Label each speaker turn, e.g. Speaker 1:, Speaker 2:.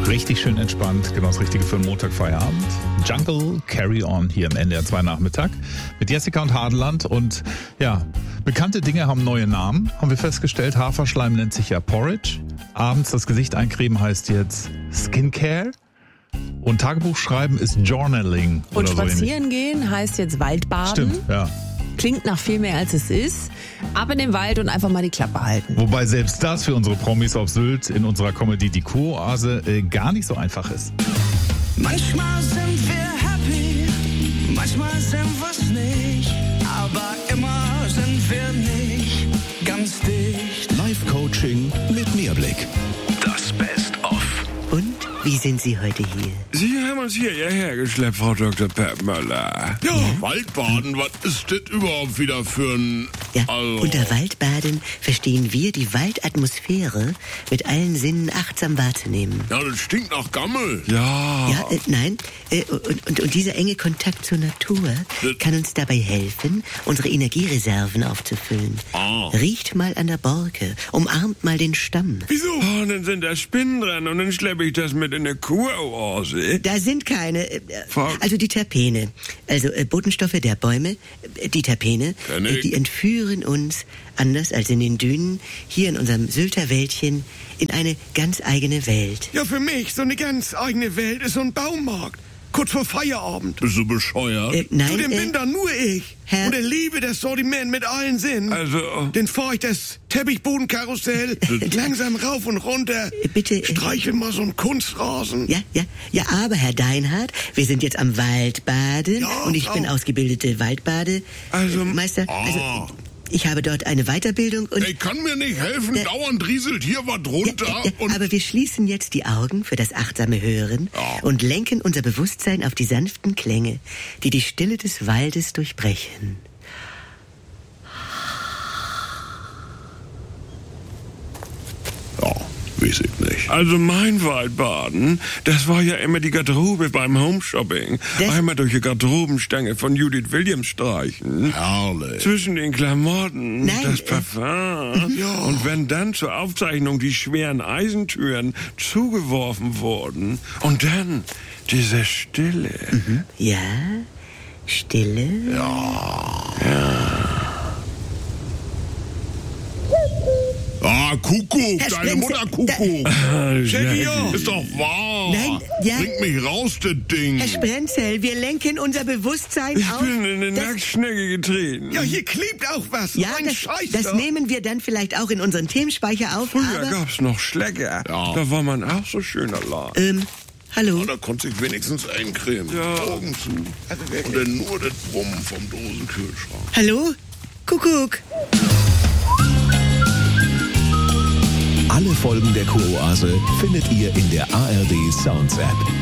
Speaker 1: Richtig schön entspannt, genau das Richtige für einen Montagfeierabend. Jungle Carry On hier im NDR 2 Nachmittag mit Jessica und Hadeland. Und ja, bekannte Dinge haben neue Namen, haben wir festgestellt. Haferschleim nennt sich ja Porridge. Abends das Gesicht eincremen heißt jetzt Skincare. Und Tagebuch schreiben ist Journaling.
Speaker 2: Und
Speaker 1: oder
Speaker 2: spazieren
Speaker 1: so
Speaker 2: gehen heißt jetzt Waldbaden.
Speaker 1: Stimmt, ja.
Speaker 2: Klingt nach viel mehr als es ist. Ab in den Wald und einfach mal die Klappe halten.
Speaker 1: Wobei selbst das für unsere Promis auf Sylt in unserer Comedy Die Kuroase gar nicht so einfach ist.
Speaker 3: Manchmal sind wir happy, manchmal sind wir's nicht, aber immer sind wir nicht ganz dicht.
Speaker 4: Live-Coaching mit Mehrblick. Das Best-of.
Speaker 5: Und wie sind Sie heute hier?
Speaker 6: Sie haben uns hierher geschleppt, Frau Dr. Peppmöller.
Speaker 7: Ja, Waldbaden, was ist das überhaupt wieder für ein...
Speaker 5: Ja,
Speaker 7: Also,
Speaker 5: unter Waldbaden verstehen wir die Waldatmosphäre mit allen Sinnen achtsam wahrzunehmen.
Speaker 7: ja, das stinkt nach Gammel.
Speaker 6: Ja.
Speaker 5: Ja, nein. Und dieser enge Kontakt zur Natur kann uns dabei helfen, unsere Energiereserven aufzufüllen.
Speaker 7: Ah.
Speaker 5: Riecht mal an der Borke, umarmt mal den Stamm.
Speaker 6: Wieso? Oh, und dann sind da Spinnen dran und dann schleppe ich das mit in eine Kuroase.
Speaker 5: Da sind keine,
Speaker 6: Frau-
Speaker 5: also die Terpene, also Botenstoffe der Bäume, die Terpene,
Speaker 7: Kenn ich.
Speaker 5: die entführen uns, anders als in den Dünen, hier in unserem Sylter Wäldchen, in eine ganz eigene Welt.
Speaker 6: Ja, für mich so eine ganz eigene Welt ist so ein Baumarkt. Kurz vor Feierabend.
Speaker 7: Bist du bescheuert?
Speaker 5: Nein,
Speaker 6: Zu dem bin da nur ich.
Speaker 5: Herr-
Speaker 6: Und er liebe das Sortiment mit allen Sinnen.
Speaker 7: Also,
Speaker 6: Den fahr ich das Teppichbodenkarussell langsam rauf und runter.
Speaker 5: Bitte,
Speaker 6: Streichel mal so einen Kunstrasen.
Speaker 5: Ja, aber Herr Deinhardt, wir sind jetzt am Waldbaden
Speaker 6: Ja,
Speaker 5: und ich
Speaker 6: Frau-
Speaker 5: bin ausgebildete Waldbademeister.
Speaker 7: Ah.
Speaker 5: Ich habe dort eine Weiterbildung und...
Speaker 7: ey, kann mir nicht helfen, dauernd rieselt hier was runter und...
Speaker 5: aber wir schließen jetzt die Augen für das achtsame Hören
Speaker 7: Ja.
Speaker 5: und lenken unser Bewusstsein auf die sanften Klänge, die die Stille des Waldes durchbrechen.
Speaker 7: Ja, weiß ich nicht.
Speaker 6: Also mein Waldbaden, das war ja immer die Garderobe beim Homeshopping.
Speaker 5: Das-
Speaker 6: Einmal durch die Garderobenstange von Judith Williams streichen.
Speaker 7: Herrlich.
Speaker 6: Zwischen den Klamotten,
Speaker 5: Nein,
Speaker 6: das Parfum. Und wenn dann zur Aufzeichnung die schweren Eisentüren zugeworfen wurden und dann diese Stille.
Speaker 5: Ja, Stille.
Speaker 7: Ah, Kuckuck,
Speaker 5: Herr
Speaker 7: deine
Speaker 5: Spencer,
Speaker 7: Mutter Kuckuck.
Speaker 6: Jackie,
Speaker 7: Ist doch wahr.
Speaker 5: Nein, ja.
Speaker 7: Bring mich raus, das Ding.
Speaker 5: Herr Sprenzel, wir lenken unser Bewusstsein
Speaker 6: ich
Speaker 5: auf...
Speaker 6: bin in eine
Speaker 5: das-
Speaker 6: Nacktschnecke getreten. Ja, hier klebt auch was.
Speaker 5: Ja,
Speaker 6: Ein Scheiß
Speaker 5: das
Speaker 6: doch.
Speaker 5: nehmen wir dann vielleicht auch in unseren Themenspeicher auf,
Speaker 6: Früher
Speaker 5: aber...
Speaker 6: gab's noch Schlecker.
Speaker 7: Ja.
Speaker 6: Da war man auch so schön allein.
Speaker 5: Hallo?
Speaker 7: Ja, da konnte ich wenigstens eincremen.
Speaker 6: Ja.
Speaker 7: Augen zu. Und dann nur das Brummen vom Dosenkühlschrank.
Speaker 5: Hallo? Kuckuck.
Speaker 4: Alle Folgen der Kuroase findet ihr in der ARD Sounds App.